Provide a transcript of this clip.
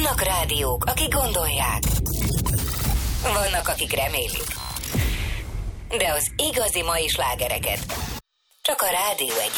Vannak rádiók, akik gondolják. Vannak, akik remélik. De az igazi mai slágereket csak a Rádió 1